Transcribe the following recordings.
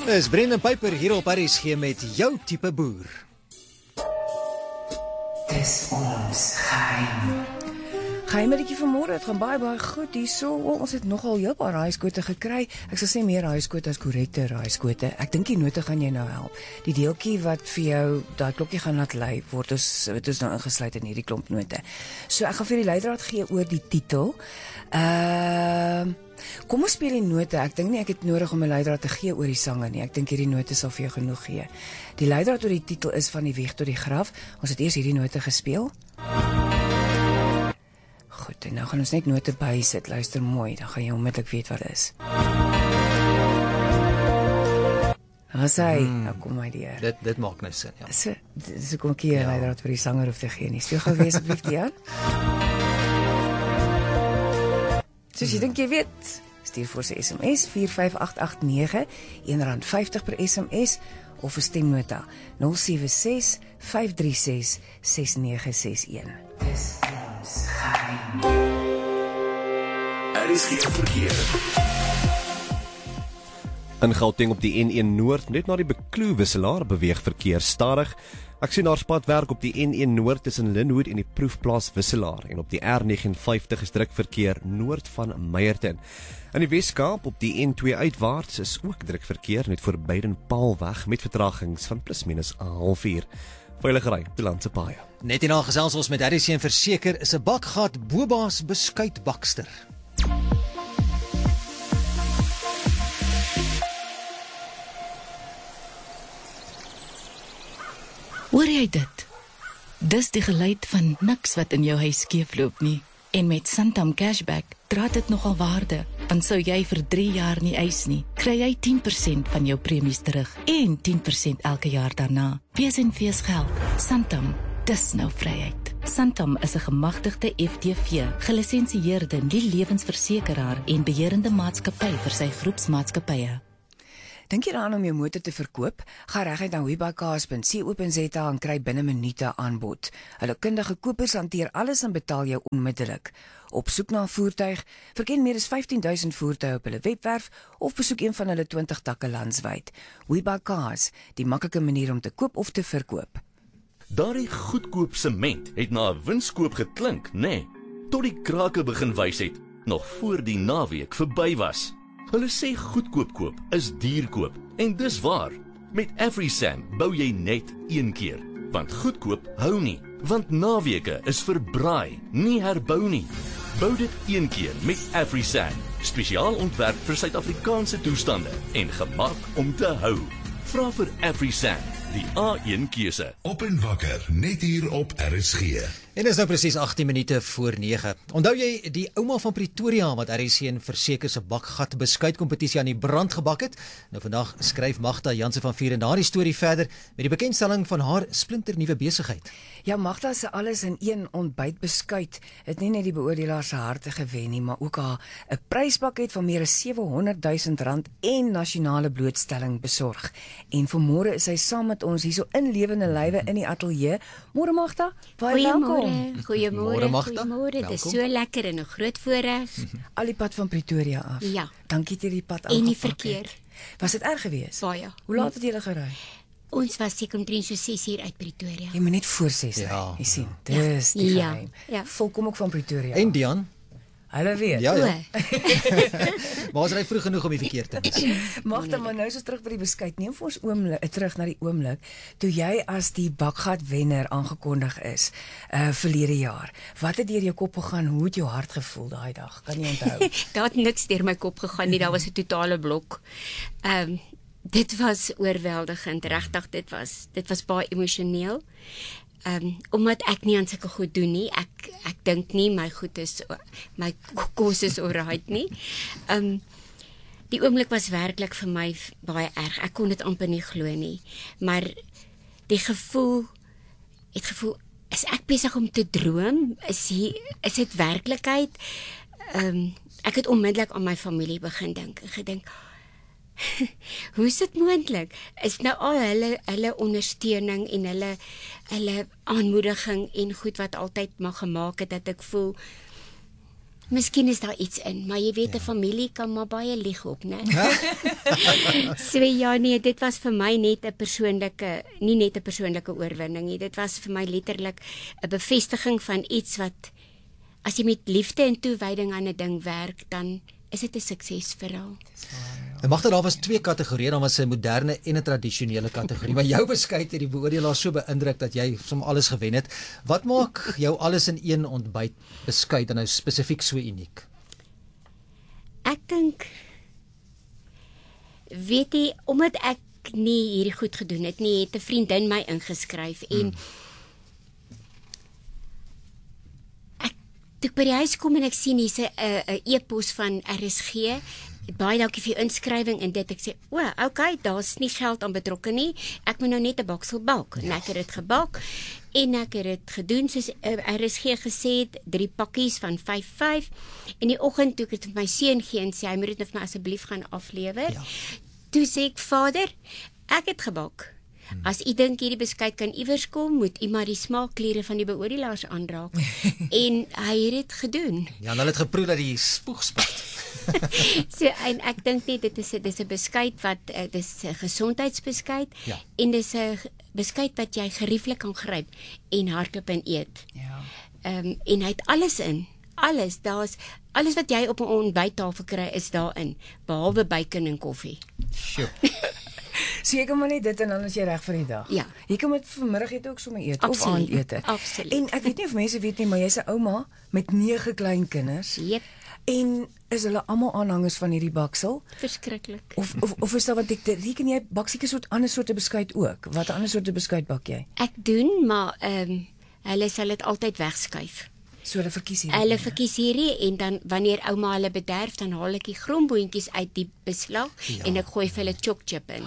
Dis Brendan Piper hier op RSG met jou tipe boer. Dis ons geheim. Geheimertjie vanmôre, het gaan baie goed hierso. Ons het nogal heel paar raaiskote gekry. Ek sal sê meer raaiskote as korrekte raaiskote. Ek dink die note gaan jou nou help. Die deeltjie wat vir jou daai klokkie gaan laat lui, word ons nou ingesluit in hierdie klomp note. So ek gaan vir die leidraad gee oor die titel. Kom ons speel die note. Ek dink nie ek het nodig om 'n leidraad te gee oor die sange nie. Ek dink hierdie note sal vir jou genoeg gee. Die leidraad oor die titel is Van die Wieg tot die Graf. Ons het eers hierdie note gespeel. Goed, en nou gaan ons net note bysit. Luister mooi, dan gaan jy onmiddellik weet wat dit is. As hy, nou kom my die. Dit maak nou sin, ja. So kom ek hier leidraad vir die sanger hoef te gee nie. Speel gou weer asseblief die aan. Soos jy dink jy weet, stuur vir sy SMS 45889, R1.50 per SMS of 'n stemnota 076 536 6961. Dis ons geheim. RSG verkeer. In Gauteng op die N1 Noord, net na die Bekloo wisselaar, beweeg verkeer stadig. Ek sien daar spadwerk op die N1 Noord tussen Linwood en die Proefplaas wisselaar, en op die R59 is druk verkeer noord van Meyerton. In die Weskaap op die N2 uitwaarts is ook druk verkeer net voor Beiden-Paalweg met vertragings van plus minus 'n halfuur. Veiligery op die landse paaie. Net hierna gesels ons met RSG en verseker is 'n bakgat Boba's beskuitbakster. Hoor jy dit? Dis die geluid van niks wat in jou huis skeefloop nie. En met Santam Cashback dra dit nogal waarde, want sou jy vir 3 jaar nie eis nie, kry jy 10% van jou premies terug en 10% elke jaar daarna. Wees en fees geld. Santam, dis nou vryheid. Santam is 'n gemagtigde FTV, gelisensieerde nie-lewensversekeraar en beheerende maatskappy vir sy groepsmaatskappye. Dink jy daaraan om jou motor te verkoop? Ga reguit na webuycars.co.za en kry binne minute aanbod. Hulle kundige kopers hanteer alles en betaal jou onmiddellik. Op soek na 'n voertuig, verken meer as 15,000 voertuie op hulle webwerf of besoek een van hulle 20 takke landwyd. Webuycars, die maklike manier om te koop of te verkoop. Daardie goedkoop sement het na 'n winskoop geklink, nê? Nee, tot die krake begin wys het, nog voor die naweek verby was. Hulle sê goedkoop koop is duur koop, en dis waar. Met AfriSam bou jy net een keer, want goedkoop hou nie, want naweke is verbraai, nie herbou nie. Bou dit een keer met AfriSam, spesiaal ontwerp vir Suid-Afrikaanse toestande en gemaak om te hou. Vra vir AfriSam, die A1 keuse. Op en wakker, net hier op RSG. En is nou presies 18 minute voor 9. Onthou jy die ouma van Pretoria wat RSG en verseker se bakgat beskuitkompetisie aan die brand gebak het? Nou vandag skryf Magda Jansen van Vuren daardie storie verder met die bekendstelling van haar splinternuwe besigheid. Ja, Magda se alles in een ontbyt beskuit het nie net die beoordelaars se harte gewen nie, maar ook haar 'n pryspakket van meer as R700,000 en nasionale blootstelling besorg. En vanmôre is sy saam met ons hierso in lewende lywe in die ateljee. Môre Magda, baie welkom. Goeiemôre, Magda. Goeiemôre, dit is so lekker en 'n groot voorreg. Al die pad van Pretoria af. Ja. Dankie dat jy die pad En die aangepak verkeer. het. Was dit erg geweest? Baie. Hoe laat het julle gery? Ons was seker omtrent so 6 uur uit Pretoria. Jy moet net voor 6 ry. Ja. Jy sien, dis die Ja. geheim. Ja. Volkom ook van Pretoria. En Dian? Hulle weet. Ja. O, Maar ons ry vroeg genoeg om die verkeer te mis. Magda, maar nou is ons terug by die beskuit. Neem vir ons terug na die oomblik toe jy as die bakgat wenner aangekondig is verlede jaar. Wat het deur jou kop gegaan? Hoe het jou hart gevoel daai dag? Kan jy onthou? daar het niks deur my kop gegaan nie, daar was 'n totale blok. Dit was oorweldigend, regtig, dit was baie emosioneel. Omdat ek nie aan sulke goed doen nie, ek dink nie my kos is alright nie. Die oomblik was werklik vir my baie erg. Ek kon dit amper nie glo nie. Maar die gevoel, is ek besig om te droom? Is dit werklikheid? Ek het onmiddellik aan my familie begin dink en gedink, hoe is dit moontlik? Is nou al hulle ondersteuning en hulle aanmoediging en goed wat altyd maar gemaak het dat ek voel Miskien is daar iets in, maar jy weet 'n familie kan maar baie lieg op, né? So ja, nee, dit was vir my net 'n persoonlike, nie net 'n persoonlike oorwinning nie. Dit was vir my letterlik 'n bevestiging van iets wat as jy met liefde en toewyding aan 'n ding werk, dan is dit 'n suksesverhaal. En magte, daar was 2 kategorieë, dan was 'n moderne en 'n tradisionele kategorie. Maar jou beskuit het die beoordelaar so beïndruk dat jy sommer alles gewen het. Wat maak jou alles in een ontbyt beskuit dan nou spesifiek so uniek? Ek dink, weet jy, omdat ek nie hierdie goed gedoen het nie, het 'n vriendin my ingeskryf en toe ek by die huis kom en ek sien hier's 'n e-pos van RSG, baie dankie vir jou inskrywing en dit, ek sê, okay, daar's nie geld aan betrokke nie, ek moet nou net 'n baksel bak, en ek het dit gebak, en ek het dit gedoen, soos RSG gesê het, 3 pakkies van 5, en die oggend toe ek het vir my seun gee en sê, hy moet dit vir my asseblief gaan aflewer, toe sê ek, Vader, ek het gebak, as u dink hierdie beskuit kan iewers kom, moet u maar die smaakkliere van die beoordelaars aanraak. En hy het dit gedoen. Ja, en hulle het geproe dat die spoeg spat. So, en ek dink net dit is 'n beskuit wat dis 'n gesondheidsbeskuit en dis 'n beskuit wat jy gerieflik kan gryp en hardloop en eet. En hy het alles in. Daar's alles wat jy op 'n ontbyttafel kry is daarin, behalwe bacon en koffie. Sjoe. So jy kan maar net dit en dan is jy reg vir die dag. Ja. Jy kan met vanmiddag eet ook sommer eet Absoluut. of aandete. Absoluut. En ek weet nie of mense weet nie, maar jy's 'n ouma met 9 kleinkinders. Jep. En is hulle almal aanhangers van hierdie baksel? Verskriklik. Of is daar wat ek reken jy bak seker soort ander soorte beskuit ook? Wat ander soorte beskuit bak jy? Ek doen, maar hulle sal dit altyd wegskuif. So hulle verkies hierdie. Hulle verkies hierdie en dan wanneer ouma hulle bederf, dan haal ek die groenboontjies uit die beslag en ek gooi vir hulle choc-chip in.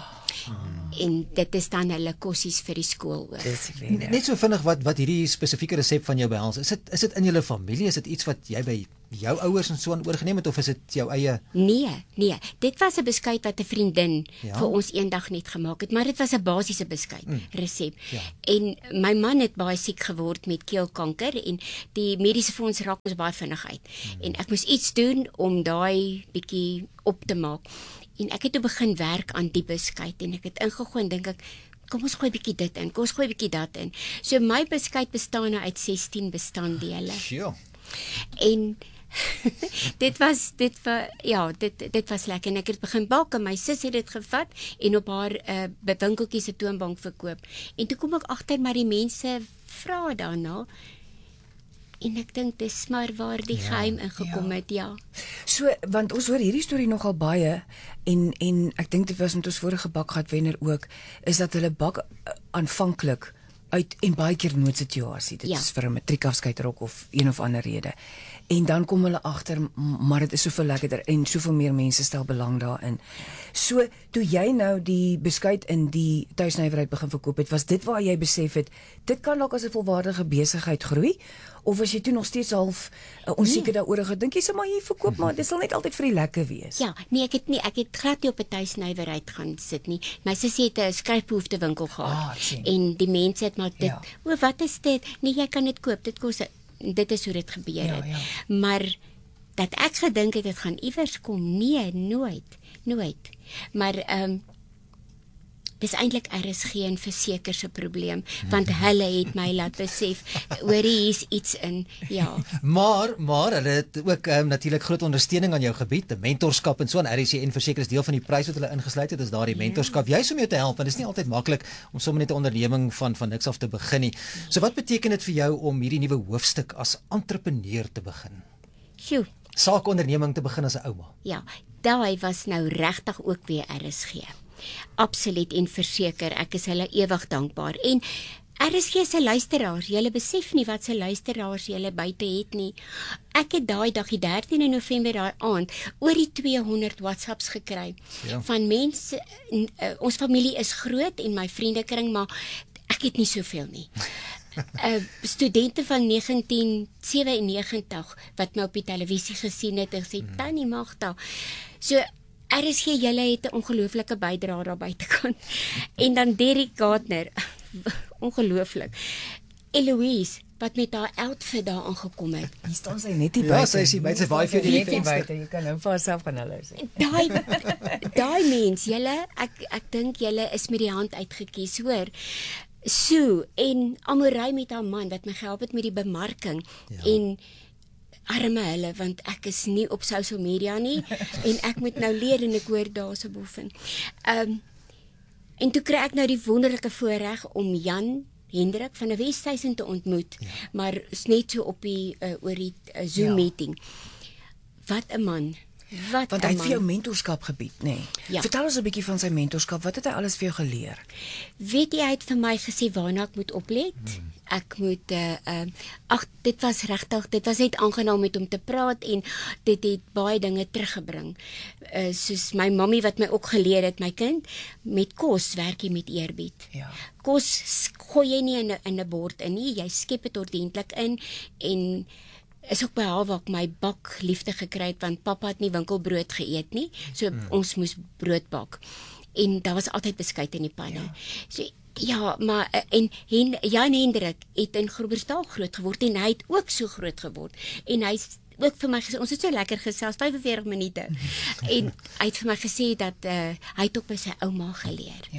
En dit is dan hulle kossies vir die skool ook. Net so vinnig wat hierdie spesifieke resep van jou behels. Is dit in julle familie? Is dit iets wat jy by jou ouers en so aan oorgeneem het of is dit jou eie? Nee. Dit was 'n beskuit wat 'n vriendin vir ons eendag net gemaak het, maar dit was 'n basiese beskuit resep. En my man het baie siek geword met keelkanker en die mediese fonds raak ons baie vinnig uit. En ek moes iets doen om daai bietjie op te maak. En ek het toe begin werk aan die beskuit en ek het ingegooi en dink ek, kom ons gooi bietjie dit in, kom ons gooi bietjie dat in. So my beskuit bestaan nou uit 16 bestanddele. Sjoe. En dit was lekker en ek het begin bak en my sus het dit gevat en op haar winkeltjie se toonbank verkoop. En toe kom ek agter maar die mense vra daarna. En ek dink dis maar waar die geheim ingekom het, So, want ons hoor hierdie storie nogal baie en ek dink dit was met ons vorige bakgatwenner ook, is dat hulle bak aanvanklik uit en baie keer noodsituasie. Dit is vir 'n matriekafskeidrok of een of ander rede. En dan kom hulle agter, maar dit is soveel lekkerder en soveel meer mense stel belang daarin. So, toe jy nou die beskuit in die tuisnywerheid begin verkoop het, was dit waar jy besef het, dit kan dalk as 'n volwaardige besigheid groei? Of was jy toe nog steeds half onseker daaroor gedink jy sommer hier verkoop maar dit sal net altyd vir die lekker wees? Ja, nee, ek het glad nie op 'n tuisnywerheid gaan sit nie. My sussie het 'n skryfbehoefte winkel gehad. En die mense het maar dit, wat is dit? Nee, jy kan dit koop. Dit kos dit is hoe dit gebeur het. Maar dat ek gedink het dit gaan iewers kom, nee, nooit. Maar dis eintlik RSG en verseker se probleem, want hulle het my laat besef, hoorie hier's iets in, Maar hulle het ook natuurlik groot ondersteuning aan jou gebied, 'n mentorskap en so aan. RSG en verseker is deel van die prys wat hulle ingesluit het, is daardie mentorskap, juis om jou te help, want dit is nie altyd maklik om sommer net 'n onderneming van niks af te begin nie. So wat beteken dit vir jou om hierdie nuwe hoofstuk as entrepreneur te begin? Saakonderneming te begin as 'n ouma? Ja, daai was nou regtig ook weer RSG. Absoluut en verseker, ek is hulle ewig dankbaar. En RSG se luisteraars, julle besef nie wat se luisteraars julle buite het nie. Ek het daai dag, die 13de November daai aand, oor die 200 WhatsApps gekry van mense. Ons familie is groot en my vriendekring, maar ek het nie soveel nie. Studente van 1997 wat my op die televisie gesien het en gesê, Tannie Magda, so RSG, julle het 'n ongelooflike bydrae daar buitekant. En dan Derrick Gardner, ongelooflik. Eloise, wat met haar outfit daar aangekom het. Hier staan sy net hier Ja, sy is hier buite, sy waai vir jou die net hier venster. buite. Jy kan nou vir haarself gaan hulle sê. Daai mens, ek dink julle is met die hand uitgekies, hoor. Sue en Amorey met haar man wat my gehelp het met die bemarking en arme hulle, want ek is nie op social media nie en ek moet nou leer en ek hoor daarso boffen. En toe kry ek nou die wonderlike voorreg om Jan Hendrik van die Westhuizen te ontmoet, maar is net so op die oor die Zoom meeting. Wat 'n man. Want hy het vir jou mentorskap gebied, nê? Nee. Ja. Vertel ons 'n bietjie van sy mentorskap. Wat het hy alles vir jou geleer? Weet jy, hy het vir my gesê waarna ek moet oplet. Ek moet dit was regtig, dit was net aangenaam met hom te praat en dit het baie dinge teruggebring. Soos my mammie wat my ook geleer het, my kind, met kos werk jy met eerbied. Ja. Kos gooi jy nie in 'n bord in nie, jy skep dit ordentlik in en is ook by haar waar ek my bak liefde gekry het, want pappa het nie winkelbrood geëet nie, so ons moes brood bak. En daar was altyd beskuit in die panne. So ja, maar en Jan Hendrik het in Groblersdal groot geword en hy het ook so groot geword. En hy's ook vir my gesê, ons het so lekker gesels, 45 minute. En hy het vir my gesê dat hy het ook by sy ouma geleer.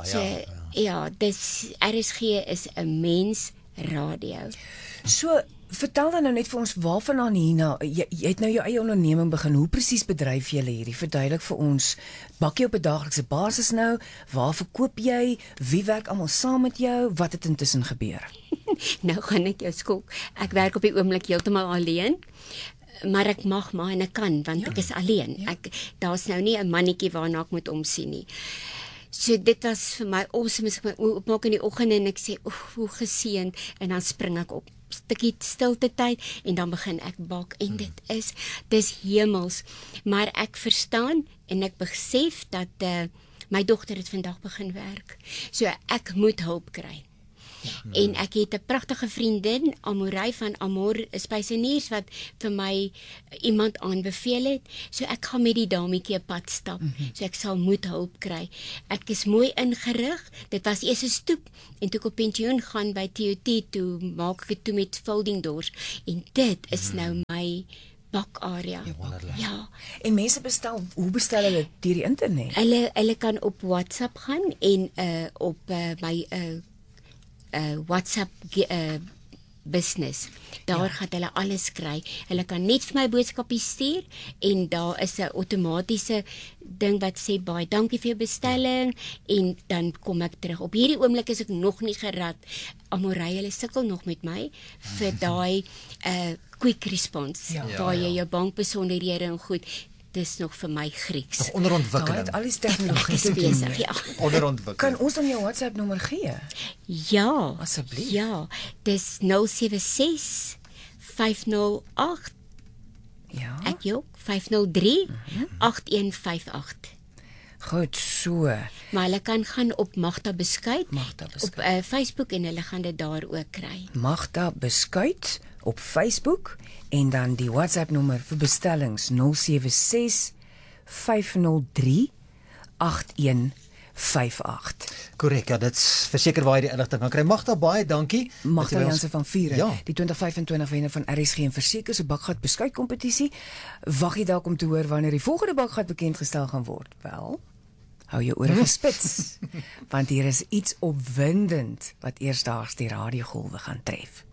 Ja, dis RSG is 'n mens radio. So, vertel dan nou net vir ons waarvandaan hierna, jy het nou jou eie onderneming begin, hoe presies bedryf jy hierdie? Verduidelik vir ons, bak jy op 'n daaglikse basis nou, waar verkoop jy, wie werk almal saam met jou, wat het intussen gebeur? Nou gaan ek jou skok, ek werk op die oomblik heeltemal alleen, maar ek mag maar en ek kan, want ek is alleen. Daar's nou nie 'n mannetjie waarna ek moet omsien nie. So dit was vir my awesome, as ek my opmaak in die oggend en ek sê, hoe geseënd, en dan spring ek op, stukkie stilte tyd en dan begin ek bak en dis hemels, maar ek verstaan en ek besef dat my dogter het vandag begin werk, so ek moet hulp kry. En ek het 'n pragtige vriendin, Amorey van Amor Spyseners, wat vir my iemand aanbeveel het. So ek gaan met die dametjie 'n pad stap. So ek sal moet hulp kry. Ek is mooi ingerig. Dit was eers 'n stoep en toe ek op pensioen gaan by TOT toe maak ek dit toe met folding doors. En dit is nou my bakarea. Ja. En mense hoe bestel hulle deur die internet? Hulle kan op WhatsApp gaan en op my WhatsApp business. Daar gaan hulle alles kry. Hulle kan net vir my boodskapies stuur en daar is 'n outomatiese ding wat sê baie dankie vir jou bestelling en dan kom ek terug. Op hierdie oomblik is ek nog nie gerad. Amorey, hulle sukkel nog met my vir daai quick response. Waar jy jou bankbesonderhede en goed. Dis nog vir my Grieks. Nog onderontwikkeling. Daar het al die tegnologie te besig, ja. Onderontwikkeling. Kan ons dan jou WhatsApp nommer gee? Ja. Asseblief. Ja, dis 076 508 ek ook 503 8158. Goed so. Maar hulle kan gaan op Magda Beskuit op Facebook en hulle gaan dit daar ook kry. Magda Beskuit op Facebook en dan die WhatsApp nommer vir bestellings 076 503 8158. Korrek, ja, dit's verseker waar jy die inligting kan kry. Magda, baie dankie. Magda Jansen van Vuren, ja. Die 2025 wenner van RSG en Verseker se bakgat beskuit kompetisie. Wag jy dalk om te hoor wanneer die volgende bakgat bekendgestel gaan word? Wel, hou jou ore gespits, want hier is iets opwindend wat eersdaags die radiogolwe gaan tref.